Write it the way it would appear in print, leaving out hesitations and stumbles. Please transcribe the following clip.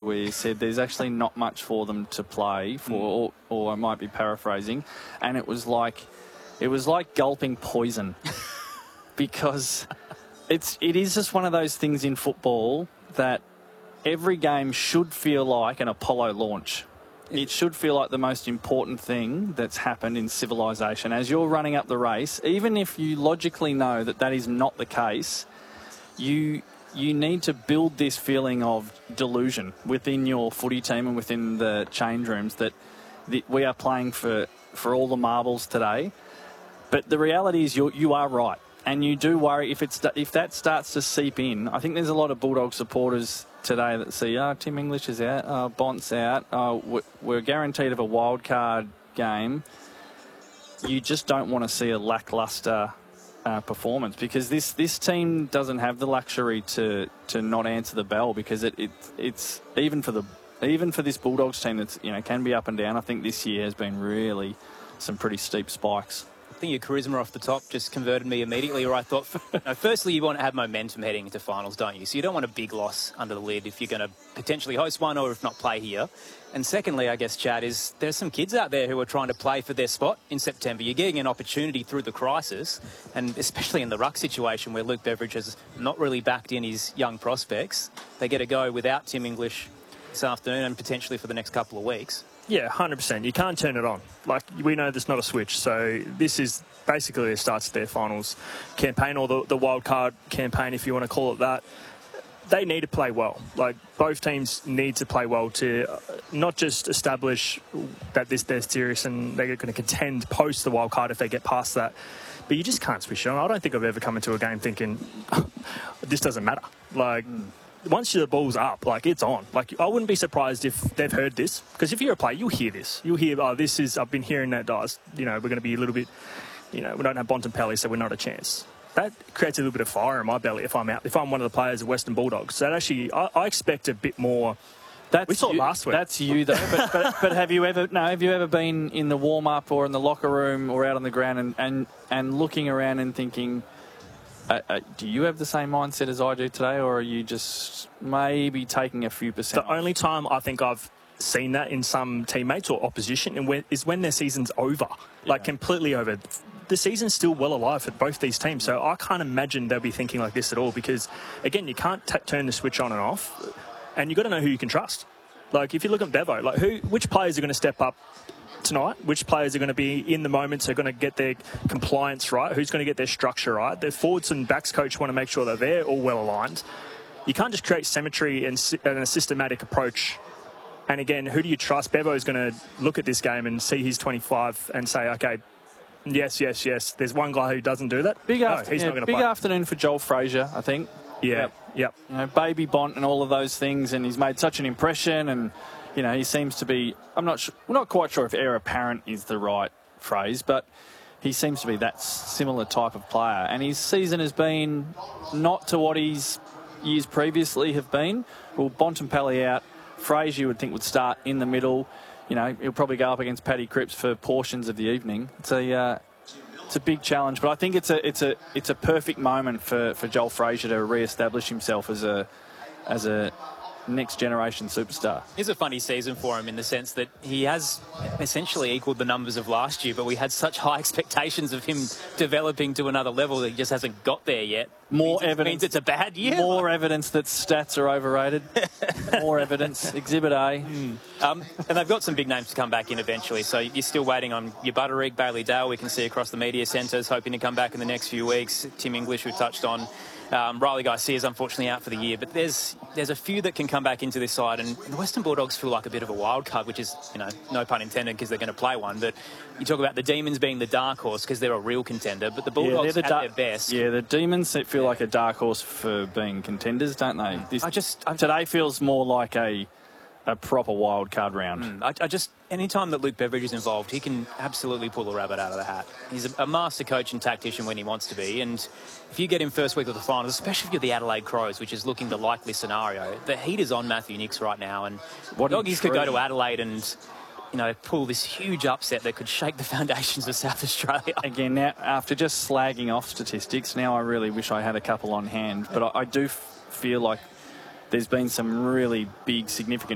where you said there's actually not much for them to play for, or I might be paraphrasing, and it was like gulping poison because it is just one of those things in football that every game should feel like an Apollo launch. It should feel like the most important thing that's happened in civilization. As you're running up the race, even if you logically know that that is not the case, you need to build this feeling of delusion within your footy team and within the change rooms that we are playing for all the marbles today. But the reality is you are right. And you do worry if that starts to seep in. I think there's a lot of Bulldog supporters today that see, Tim English is out, Bont's out, we're guaranteed of a wild card game. You just don't want to see a lacklustre performance because this team doesn't have the luxury to not answer the bell because it's even for this Bulldogs team that's can be up and down. I think this year has been really some pretty steep spikes. I think your charisma off the top just converted me immediately, or I thought, firstly, you want to have momentum heading into finals, don't you? So you don't want a big loss under the lid if you're going to potentially host one or if not play here. And secondly, I guess, Chad, is there's some kids out there who are trying to play for their spot in September. You're getting an opportunity through the crisis, and especially in the ruck situation where Luke Beveridge has not really backed in his young prospects. They get a go without Tim English this afternoon and potentially for the next couple of weeks. Yeah, 100%. You can't turn it on. Like, we know there's not a switch. So this is basically the start of their finals campaign, or the wild card campaign, if you want to call it that. They need to play well. Like, both teams need to play well to not just establish that they're serious and they're going to contend post the wild card if they get past that. But you just can't switch it on. I don't think I've ever come into a game thinking, this doesn't matter. Like... Once the ball's up, like, it's on. Like, I wouldn't be surprised if they've heard this. Because if you're a player, you'll hear this. You'll hear, I've been hearing that, guys. We're going to be a little bit, we don't have Bontempelli, so we're not a chance. That creates a little bit of fire in my belly if I'm out. If I'm one of the players of Western Bulldogs. So that actually, I expect a bit more. We saw it last week. That's you, though. But have you ever been in the warm-up or in the locker room or out on the ground and looking around and thinking... do you have the same mindset as I do today, or are you just maybe taking a few percent? The only time I think I've seen that in some teammates or opposition is when their season's over, like completely over. The season's still well alive for both these teams, so I can't imagine they'll be thinking like this at all because, again, you can't turn the switch on and off, and you've got to know who you can trust. Like, if you look at Bevo, like which players are going to step up tonight, which players are going to be in the moment, so are going to get their compliance right, who's going to get their structure right. Their forwards and backs coach want to make sure that they're all well aligned. You can't just create symmetry and a systematic approach. And again, who do you trust? Bevo is going to look at this game and see he's 25 and say, okay, yes. There's one guy who doesn't do that. He's not going to play. Big afternoon for Joel Frazier, I think. Yep. Baby Bont and all of those things, and he's made such an impression and he seems to be, we're not quite sure if heir apparent is the right phrase, but he seems to be that similar type of player. And his season has been not to what his years previously have been. Well, Bontempelli out. Frazier, you would think, would start in the middle. He'll probably go up against Paddy Cripps for portions of the evening. It's a big challenge, but I think it's a perfect moment for Joel Frazier to re-establish himself as a next generation superstar. It's a funny season for him in the sense that he has essentially equalled the numbers of last year, but we had such high expectations of him developing to another level that he just hasn't got there yet. More evidence. Means it's a bad year. More evidence that stats are overrated. More evidence. Exhibit A. And they've got some big names to come back in eventually, so you're still waiting on your Butterick, Bailey Dale, we can see across the media centres, hoping to come back in the next few weeks. Tim English, we've touched on. Riley Garcia is unfortunately out for the year, but there's a few that can come back into this side, and the Western Bulldogs feel like a bit of a wild card, which is, no pun intended, because they're going to play one. But you talk about the Demons being the dark horse because they're a real contender, but the Bulldogs at their best. Yeah, the Demons feel like a dark horse for being contenders, don't they? Today feels more like a proper wild card round. Anytime that Luke Beveridge is involved, he can absolutely pull a rabbit out of the hat. He's a master coach and tactician when he wants to be, and if you get him first week of the finals, especially if you're the Adelaide Crows, which is looking the likely scenario, the heat is on Matthew Nicks right now, and Doggies could go to Adelaide and pull this huge upset that could shake the foundations of South Australia. Again, now, after just slagging off statistics, now I really wish I had a couple on hand, but I do feel like there's been some really big, significant